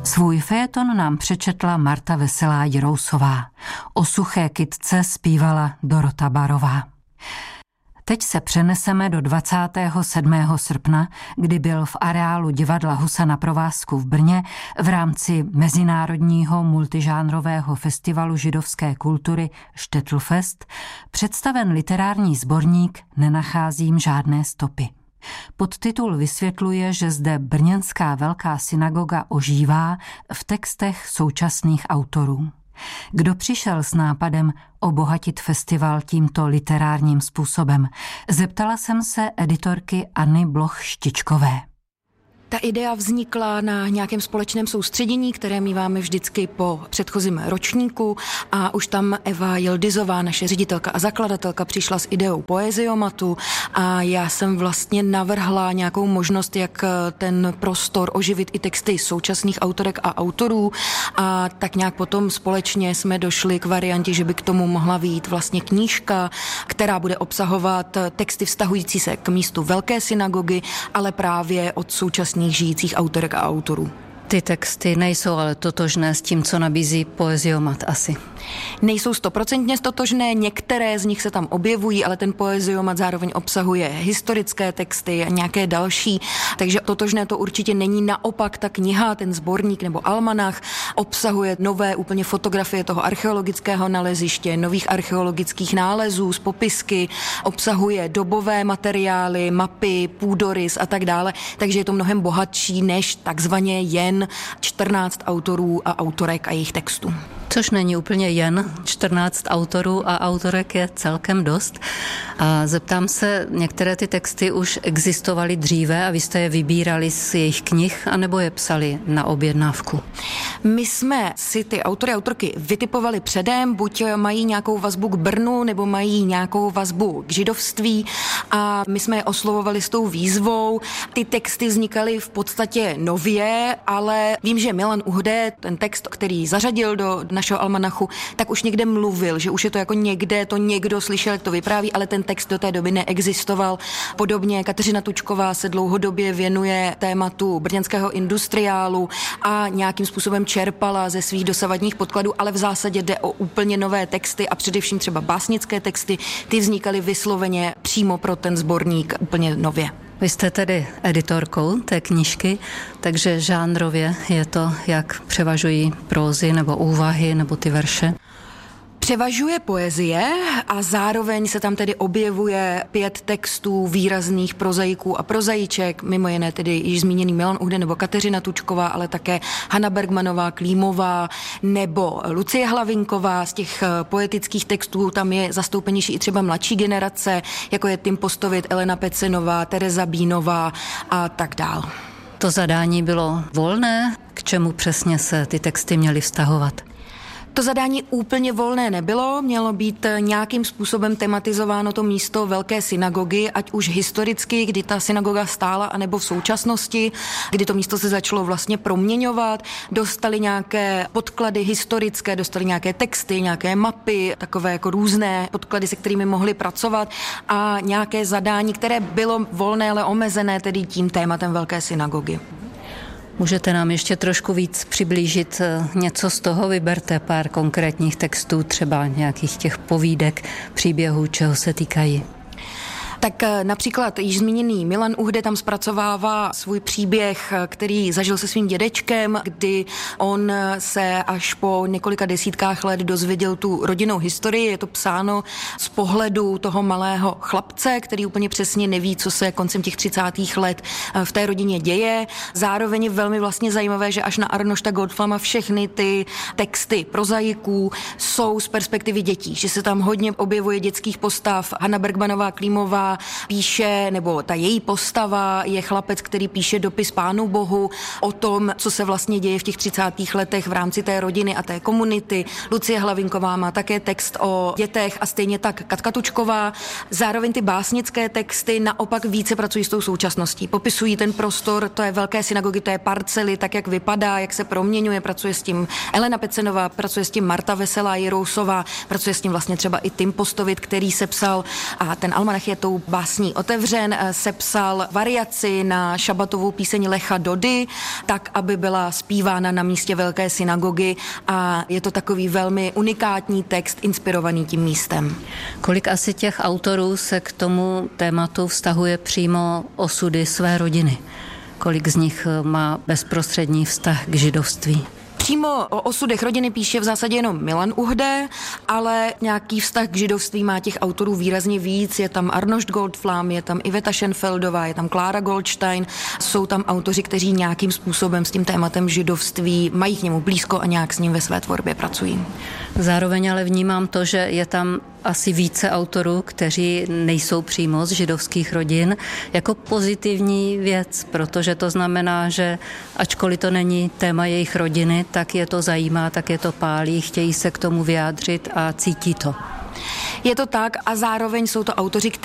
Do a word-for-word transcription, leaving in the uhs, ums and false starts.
Svůj fejeton nám přečetla Marta Veselá Jirousová. O suché kytce zpívala Dorota Barová. Teď se přeneseme do dvacátého sedmého srpna, kdy byl v areálu divadla Husa na provázku v Brně v rámci mezinárodního multižánrového festivalu židovské kultury Štetlfest představen literární sborník Nenacházím žádné stopy. Podtitul vysvětluje, že zde brněnská velká synagoga ožívá v textech současných autorů. Kdo přišel s nápadem obohatit festival tímto literárním způsobem? Zeptala jsem se editorky Anny Bloch-Štičkové. Ta idea vznikla na nějakém společném soustředění, které míváme vždycky po předchozím ročníku a už tam Eva Jildizová, naše ředitelka a zakladatelka, přišla s ideou poeziomatu a já jsem vlastně navrhla nějakou možnost, jak ten prostor oživit i texty současných autorek a autorů a tak nějak potom společně jsme došli k variantě, že by k tomu mohla vyjít vlastně knížka, která bude obsahovat texty vztahující se k místu velké synagogy, ale právě od současných žijících autorek a autorů. Ty texty nejsou ale totožné s tím, co nabízí poeziomat asi. Nejsou stoprocentně stotožné, některé z nich se tam objevují, ale ten poeziomat zároveň obsahuje historické texty a nějaké další, takže totožné to určitě není. Naopak ta kniha, ten sborník nebo almanach obsahuje nové úplně fotografie toho archeologického naleziště, nových archeologických nálezů z popisky, obsahuje dobové materiály, mapy, půdorys a tak dále, takže je to mnohem bohatší než takzvaně jen čtrnáct autorů a autorek a jejich textů. Což není úplně jen čtrnáct autorů a autorek je celkem dost. A zeptám se, některé ty texty už existovaly dříve a vy jste je vybírali z jejich knih, anebo je psali na objednávku? My jsme si ty autory a autorky vytipovali předem, buď mají nějakou vazbu k Brnu, nebo mají nějakou vazbu k židovství a my jsme je oslovovali s tou výzvou. Ty texty vznikaly v podstatě nově, ale vím, že Milan Uhde, ten text, který zařadil do našeho almanachu, tak už někde mluvil, že už je to jako někde, to někdo slyšel, jak to vypráví, ale ten text do té doby neexistoval. Podobně Kateřina Tučková se dlouhodobě věnuje tématu brněnského industriálu a nějakým způsobem čerpala ze svých dosavadních podkladů, ale v zásadě jde o úplně nové texty a především třeba básnické texty, ty vznikaly vysloveně přímo pro ten sborník úplně nově. Vy jste tedy editorkou té knížky, takže žánrově je to, jak převažují prózy nebo úvahy nebo ty verše? Převažuje poezie a zároveň se tam tedy objevuje pět textů výrazných prozaiků a prozaiček, mimo jiné tedy již zmíněný Milan Uhde nebo Kateřina Tučková, ale také Hana Bergmanová, Klímová nebo Lucie Hlavinková. Z těch poetických textů tam je zastoupenější i třeba mladší generace, jako je Tim Postovit, Elena Pecenová, Tereza Bínová a tak dál. To zadání bylo volné? K čemu přesně se ty texty měly vztahovat? To zadání úplně volné nebylo, mělo být nějakým způsobem tematizováno to místo velké synagogy, ať už historicky, kdy ta synagoga stála, anebo v současnosti, kdy to místo se začalo vlastně proměňovat, dostali nějaké podklady historické, dostali nějaké texty, nějaké mapy, takové jako různé podklady, se kterými mohli pracovat a nějaké zadání, které bylo volné, ale omezené tedy tím tématem velké synagogy. Můžete nám ještě trošku víc přiblížit něco z toho? Vyberte pár konkrétních textů, třeba nějakých těch povídek, příběhů, čeho se týkají. Tak například již zmíněný Milan Uhde tam zpracovává svůj příběh, který zažil se svým dědečkem, kdy on se až po několika desítkách let dozvěděl tu rodinnou historii. Je to psáno z pohledu toho malého chlapce, který úplně přesně neví, co se koncem těch třicátých let v té rodině děje. Zároveň je velmi vlastně zajímavé, že až na Arnošta Goldflama všechny ty texty prozaiků jsou z perspektivy dětí, že se tam hodně objevuje dětských postav. Hana Bergmanová, Klímová píše, nebo ta její postava je chlapec, který píše dopis Pánu Bohu o tom, co se vlastně děje v těch třicátých letech v rámci té rodiny a té komunity. Lucie Hlavinková má také text o dětech a stejně tak Katka Tučková. Zároveň ty básnické texty naopak více pracují s tou současností. Popisují ten prostor, to je velké synagogy, to je parcely, tak jak vypadá, jak se proměňuje, pracuje s tím Elena Pecenová, pracuje s tím Marta Veselá Jirousová, pracuje s tím vlastně třeba i Tim Postovit, který se psal a ten almanach je tou tou básní otevřen, sepsal variaci na šabatovou píseň Lecha Dody, tak, aby byla zpívána na místě velké synagogy a je to takový velmi unikátní text inspirovaný tím místem. Kolik asi těch autorů se k tomu tématu vztahuje přímo osudy své rodiny? Kolik z nich má bezprostřední vztah k židovství? Přímo o osudech rodiny píše v zásadě jenom Milan Uhde, ale nějaký vztah k židovství má těch autorů výrazně víc. Je tam Arnošt Goldflam, je tam Iveta Schenfeldová, je tam Klára Goldstein. Jsou tam autoři, kteří nějakým způsobem s tím tématem židovství mají k němu blízko a nějak s ním ve své tvorbě pracují. Zároveň ale vnímám to, že je tam asi více autorů, kteří nejsou přímo z židovských rodin, jako pozitivní věc, protože to znamená, že ačkoliv to není téma jejich rodiny, tak je to zajímá, tak je to pálí, chtějí se k tomu vyjádřit a cítí to. Je to tak a zároveň jsou to autoři,